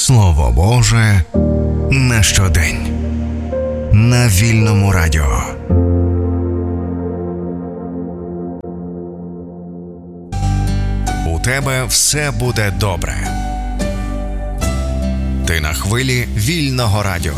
Слово Боже на щодень. На Вільному радіо. У тебе все буде добре. Ти на хвилі Вільного радіо.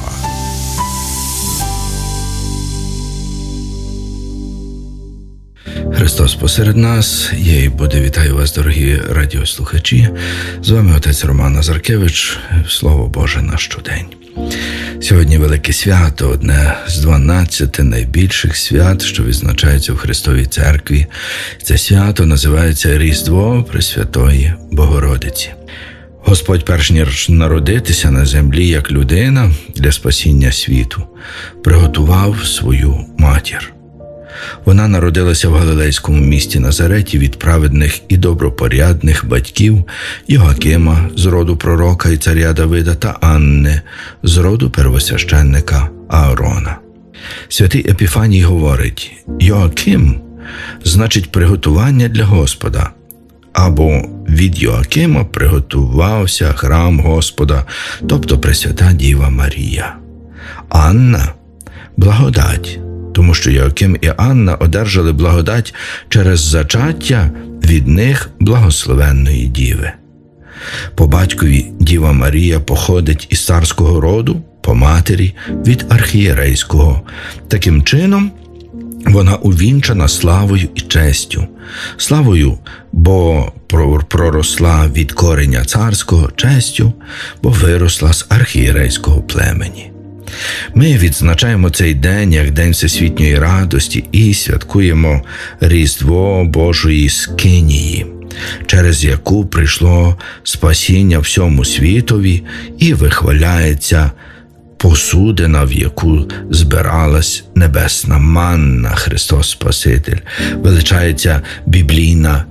Христос посеред нас. Я і буде вітаю вас, дорогі радіослухачі. З вами отець Роман Назаркевич. Слово Боже на щодень. Сьогодні велике свято, одне з 12 найбільших свят, що відзначаються в Христовій Церкві. Це свято називається Різдво Пресвятої Богородиці. Господь, перш ніж народитися на землі як людина для спасіння світу, приготував свою матір. Вона народилася в галилейському місті Назареті від праведних і добропорядних батьків Йоакима з роду пророка і царя Давида та Анни з роду первосвященника Аарона. Святий Епіфаній говорить: Йоаким значить приготування для Господа, або від Йоакима приготувався храм Господа, тобто Пресвята Діва Марія. Анна – благодать, тому що Йоаким і Анна одержали благодать через зачаття від них благословенної Діви. По батькові Діва Марія походить із царського роду, по матері – від архієрейського. Таким чином, вона увінчана славою і честю. Славою, бо проросла від кореня царського, честю, бо виросла з архієрейського племені. Ми відзначаємо цей день як День Всесвітньої радості і святкуємо Різдво Божої Скинії, через яку прийшло спасіння всьому світові і вихваляється посудина, в яку збиралась небесна манна, Христос Спаситель. Величається біблійна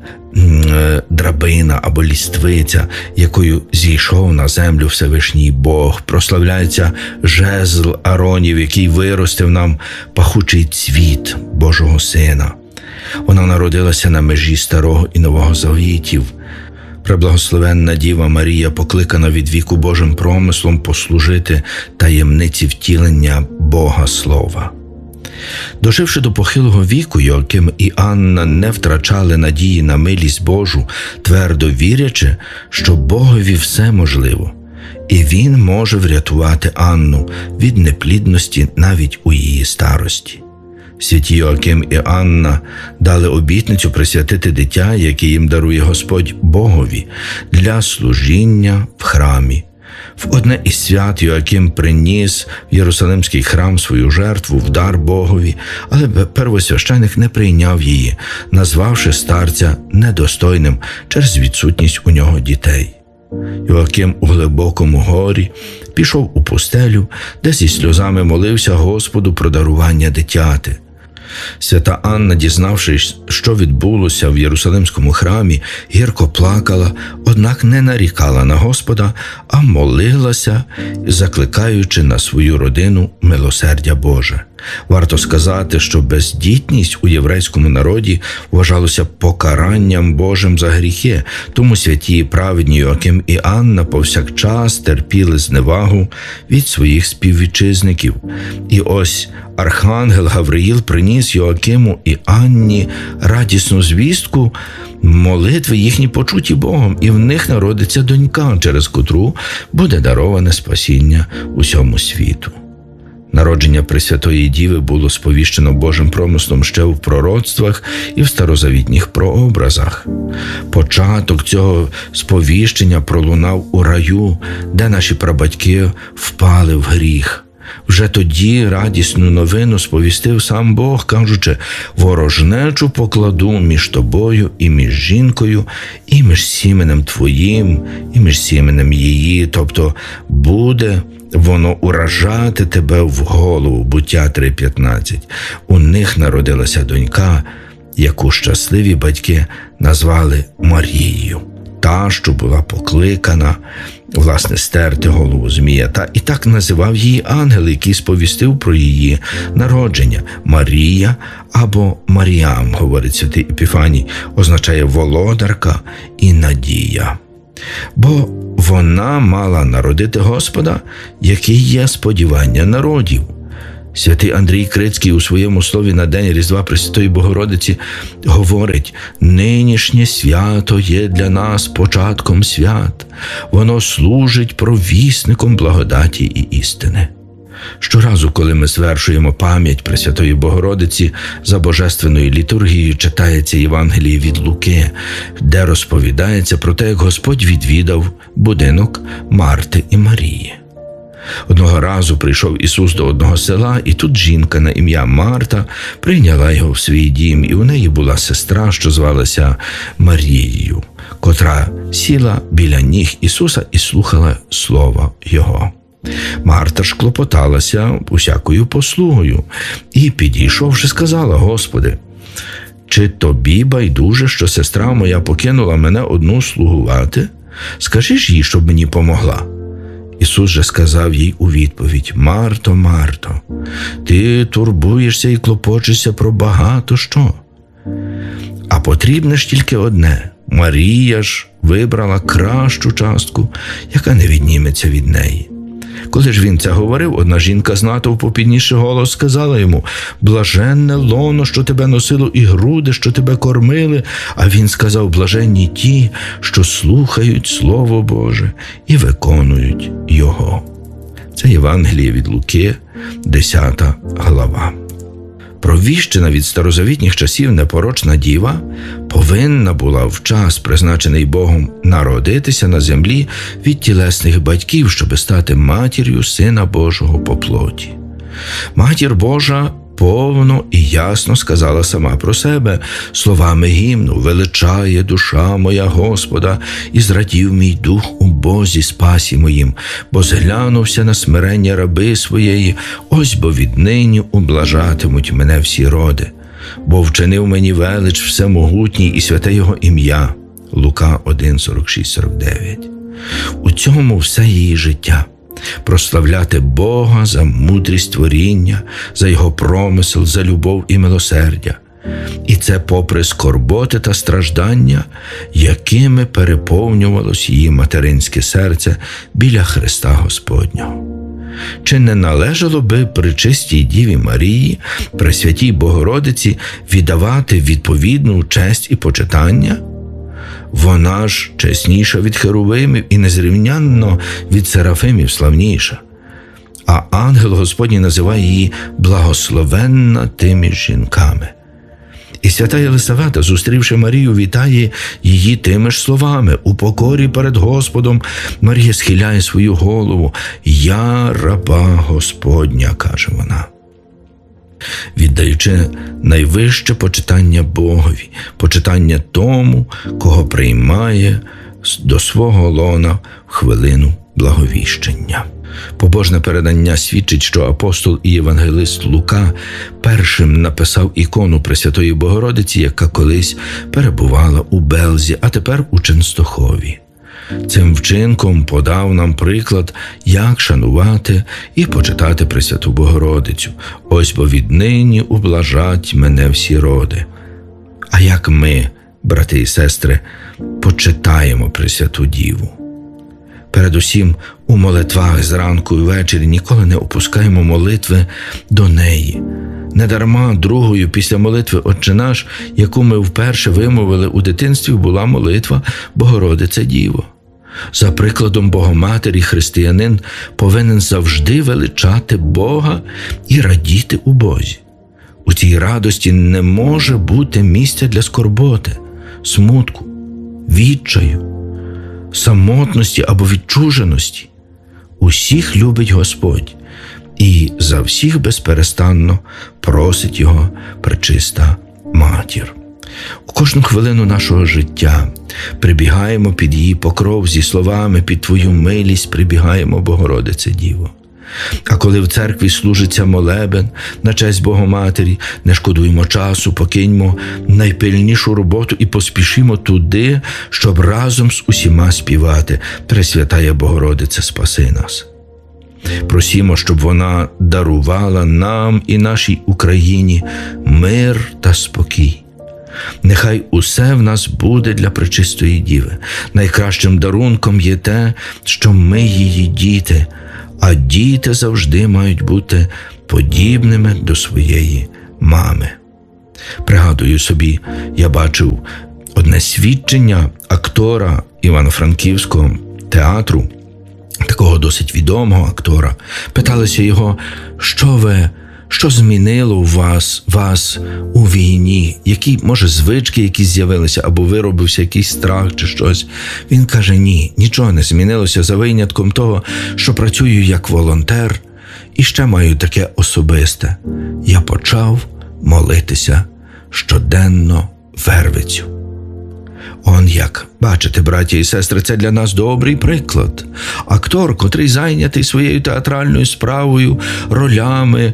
драбина або ліствиця, якою зійшов на землю Всевишній Бог. Прославляється жезл Ааронів, який виростив нам пахучий цвіт Божого Сина. Вона народилася на межі Старого і Нового Завітів. Преблагословенна Діва Марія покликана від віку Божим промислом послужити таємниці втілення Бога Слова. Доживши до похилого віку, Йоаким і Анна не втрачали надії на милість Божу, твердо вірячи, що Богові все можливо, і Він може врятувати Анну від неплідності навіть у її старості. Святі Йоаким і Анна дали обітницю присвятити дитя, яке їм дарує Господь Богові, для служіння в храмі. В одне із свят Йоаким приніс в Єрусалимський храм свою жертву в дар Богові, але первосвященик не прийняв її, назвавши старця недостойним через відсутність у нього дітей. Йоаким у глибокому горі пішов у пустелю, де зі сльозами молився Господу про дарування дитяти. Свята Анна, дізнавшись, що відбулося в Єрусалимському храмі, гірко плакала, однак не нарікала на Господа, а молилася, закликаючи на свою родину милосердя Боже. Варто сказати, що бездітність у єврейському народі вважалося покаранням Божим за гріхи, тому святі і праведні Йоаким і Анна повсякчас терпіли зневагу від своїх співвітчизників. І ось архангел Гавриїл приніс Йоакиму і Анні радісну звістку: молитви їхні почуті Богом, і в них народиться донька, через котру буде дароване спасіння усьому світу. Народження Пресвятої Діви було сповіщено Божим промислом ще в пророцтвах і в старозавітніх прообразах. Початок цього сповіщення пролунав у раю, де наші прабатьки впали в гріх. Вже тоді радісну новину сповістив сам Бог, кажучи: «Ворожнечу покладу між тобою і між жінкою, і між сіменем твоїм, і між сіменем її». Тобто буде воно уражати тебе в голову. Буття 3:15. У них народилася донька, яку щасливі батьки назвали Марією. Та, що була покликана, власне, стерти голову змія. І так називав її ангел, який сповістив про її народження. Марія або Маріам, говорить святий Епіфаній, означає володарка і надія. Бо вона мала народити Господа, який є сподівання народів. Святий Андрій Крицький у своєму слові на День Різдва Пресвятої Богородиці говорить: «Нинішнє свято є для нас початком свят. Воно служить провісником благодаті і істини». Щоразу, коли ми звершуємо пам'ять Пресвятої Богородиці, за божественною літургією читається Євангеліє від Луки, де розповідається про те, як Господь відвідав будинок Марти і Марії. Одного разу прийшов Ісус до одного села, і тут жінка на ім'я Марта прийняла його в свій дім, і у неї була сестра, що звалася Марією, котра сіла біля ніг Ісуса і слухала слова Його. Марта ж клопоталася усякою послугою і, підійшовши, сказала: «Господи, чи тобі байдуже, що сестра моя покинула мене одну слугувати? Скажи ж їй, щоб мені помогла». Ісус же сказав їй у відповідь: «Марто, Марто, ти турбуєшся і клопочешся про багато що, а потрібне ж тільки одне. Марія ж вибрала кращу частку, яка не відніметься від неї». Коли ж він це говорив, одна жінка з натовпу, піднісши голос, сказала йому: «Блаженне лоно, що тебе носило, і груди, що тебе кормили». А він сказав: «Блаженні ті, що слухають Слово Боже і виконують Його». Це Євангеліє від Луки, 10 глава. Провіщена від старозавітніх часів непорочна діва повинна була в час, призначений Богом, народитися на землі від тілесних батьків, щоби стати матір'ю Сина Божого по плоті. Матір Божа повно і ясно сказала сама про себе словами гімну: «Величає душа моя Господа, і зрадів мій дух у Бозі спасі моїм, бо зглянувся на смирення раби своєї, ось бо віднині ублажатимуть мене всі роди, бо вчинив мені велич всемогутній і святе Його ім'я». Лука 1, 46, 49. У цьому все її життя. Прославляти Бога за мудрість творіння, за Його промисел, за любов і милосердя. І це попри скорботи та страждання, якими переповнювалось її материнське серце біля Христа Господнього. Чи не належало би Пречистій Діві Марії, Пресвятій Богородиці, віддавати відповідну честь і почитання? Вона ж чесніша від херувимів і незрівнянно від серафимів славніша. А ангел Господній називає її благословенна тими жінками. І свята Єлисавета, зустрівши Марію, вітає її тими ж словами: «У покорі перед Господом Марія схиляє свою голову. Я раба Господня», – каже вона. Віддаючи найвище почитання Богові, почитання тому, кого приймає до свого лона в хвилину благовіщення. Побожне передання свідчить, що апостол і євангелист Лука першим написав ікону Пресвятої Богородиці, яка колись перебувала у Белзі, а тепер у Ченстохові. Цим вчинком подав нам приклад, як шанувати і почитати Пресвяту Богородицю. «Ось бо віднині ублажать мене всі роди». А як ми, брати і сестри, почитаємо Пресвяту Діву? Передусім, у молитвах зранку і ввечері ніколи не опускаємо молитви до неї. Недарма другою після молитви «Отче наш», яку ми вперше вимовили у дитинстві, була молитва «Богородице Діво». За прикладом Богоматері християнин повинен завжди величати Бога і радіти у Бозі. У цій радості не може бути місця для скорботи, смутку, відчаю, самотності або відчуженості. Усіх любить Господь і за всіх безперестанно просить Його Пречиста Матір. У кожну хвилину нашого життя прибігаємо під її покров зі словами: «Під Твою милість прибігаємо, Богородице Діво». А коли в церкві служиться молебен на честь Богоматері, не шкодуємо часу, покиньмо найпильнішу роботу і поспішимо туди, щоб разом з усіма співати: «Пресвятая Богородице, спаси нас». Просімо, щоб вона дарувала нам і нашій Україні мир та спокій. Нехай усе в нас буде для пречистої Діви. Найкращим дарунком є те, що ми її діти, а діти завжди мають бути подібними до своєї мами. Пригадую собі, я бачив одне свідчення актора Івано-Франківського театру, такого досить відомого актора. Питалися його, що змінило у вас у війні? Які, може, звички якісь з'явилися, або виробився якийсь страх чи щось? Він каже, ні, нічого не змінилося, за винятком того, що працюю як волонтер і ще маю таке особисте. Я почав молитися щоденно Вервицю. Он як. Бачите, браті і сестри, це для нас добрий приклад. Актор, котрий зайнятий своєю театральною справою, ролями,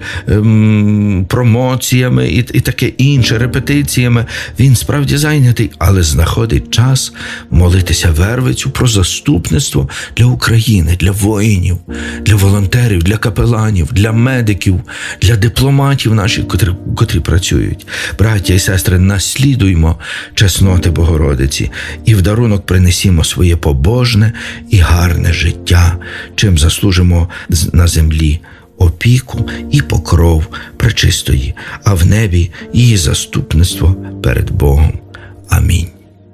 промоціями і таке інше, репетиціями, він справді зайнятий, але знаходить час молитися Вервицю про заступництво для України, для воїнів, для волонтерів, для капеланів, для медиків, для дипломатів наших, котрі працюють. Браття і сестри, наслідуймо чесноти Богородиці і в дарунок принесімо своє побожне і гарне життя, чим заслужимо на землі опіку і покров пречистої, а в небі її заступництво перед Богом. Амінь.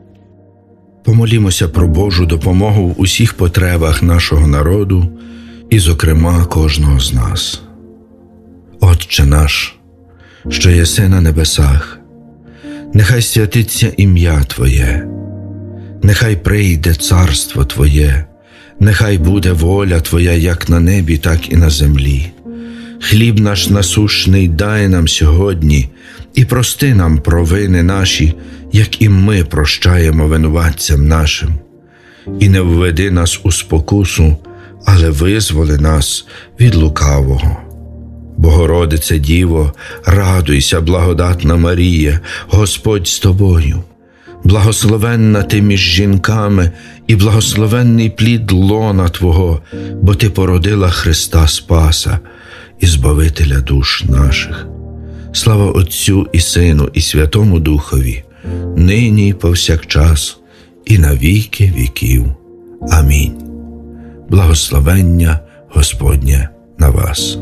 Помолімося про Божу допомогу в усіх потребах нашого народу і, зокрема, кожного з нас. Отче наш, що єси на небесах, нехай святиться ім'я Твоє, нехай прийде царство Твоє, нехай буде воля Твоя як на небі, так і на землі. Хліб наш насущний дай нам сьогодні, і прости нам провини наші, як і ми прощаємо винуватцям нашим. І не введи нас у спокусу, але визволи нас від лукавого. Богородице Діво, радуйся, благодатна Марія, Господь з тобою. Благословенна ти між жінками, і благословенний плід лона Твого, бо ти породила Христа Спаса і Збавителя душ наших. Слава Отцю і Сину, і Святому Духові, нині і повсякчас, і на віки віків. Амінь. Благословення Господнє на вас.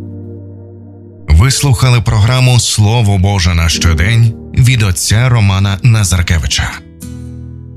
Ви слухали програму «Слово Боже на щодень» від отця Романа Назаркевича.